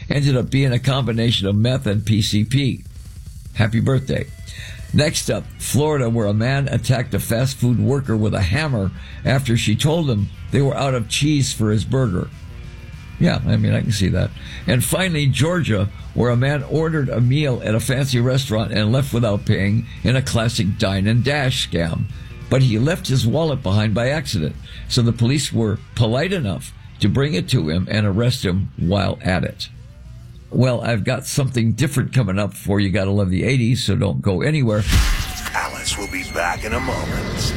ended up being a combination of meth and PCP. Happy birthday. Next up, Florida, where a man attacked a fast food worker with a hammer after she told him they were out of cheese for his burger. Yeah, I can see that. And finally, Georgia, where a man ordered a meal at a fancy restaurant and left without paying in a classic dine and dash scam. But he left his wallet behind by accident, so the police were polite enough to bring it to him and arrest him while at it. Well, I've got something different coming up for you. Gotta love the 80s, so don't go anywhere. Alice will be back in a moment.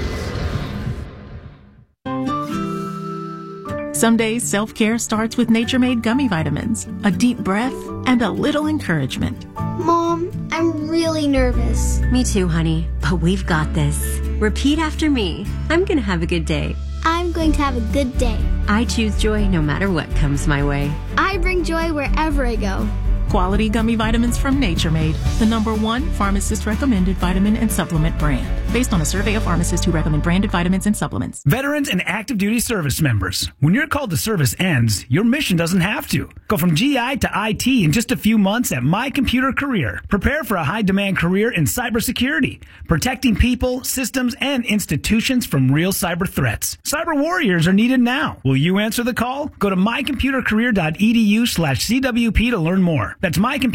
Some days, self-care starts with Nature Made gummy vitamins, a deep breath, and a little encouragement. Mom, I'm really nervous. Me too, honey, but we've got this. Repeat after me. I'm gonna have a good day. I'm going to have a good day. I choose joy no matter what comes my way. I bring joy wherever I go. Quality gummy vitamins from Nature Made, the #1 pharmacist-recommended vitamin and supplement brand, based on a survey of pharmacists who recommend branded vitamins and supplements. Veterans and active duty service members, when your call to service ends, your mission doesn't have to. Go from GI to IT in just a few months at My Computer Career. Prepare for a high-demand career in cybersecurity, protecting people, systems, and institutions from real cyber threats. Cyber warriors are needed now. Will you answer the call? Go to mycomputercareer.edu/CWP to learn more. That's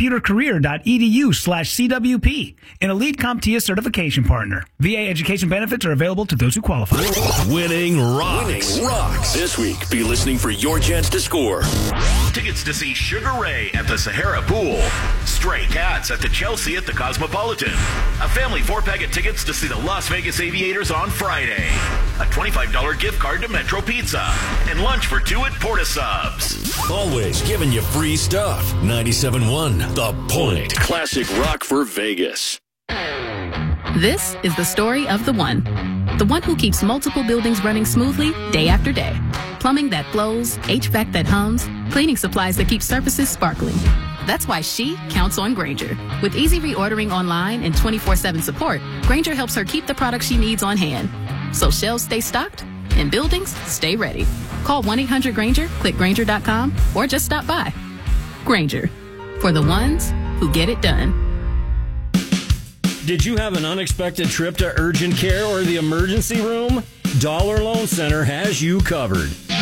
mycomputercareer.edu/CWP, an elite CompTIA certification partner. VA education benefits are available to those who qualify. Winning rocks. This week, be listening for your chance to score. Tickets to see Sugar Ray at the Sahara Pool. Stray Cats at the Chelsea at the Cosmopolitan. A family 4-pack of tickets to see the Las Vegas Aviators on Friday. A $25 gift card to Metro Pizza. And lunch for 2 at Porta Subs. Always giving you free stuff. 97.1 The Point. Classic rock for Vegas. This is the story of the one. The one who keeps multiple buildings running smoothly day after day. Plumbing that flows, HVAC that hums, cleaning supplies that keep surfaces sparkling. That's why she counts on Grainger. With easy reordering online and 24/7 support, Grainger helps her keep the products she needs on hand. So shelves stay stocked and buildings stay ready. Call 1-800-GRAINGER, click Grainger.com, or just stop by. Grainger, for the ones who get it done. Did you have an unexpected trip to urgent care or the emergency room? Dollar Loan Center has you covered.